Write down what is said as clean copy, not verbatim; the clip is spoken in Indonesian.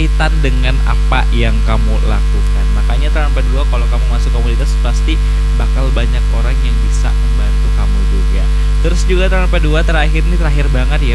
berkaitan dengan apa yang kamu lakukan. Makanya teman kedua, kalau kamu masuk komunitas pasti bakal banyak orang yang bisa membantu kamu juga. Terus juga teman kedua, terakhir banget ya,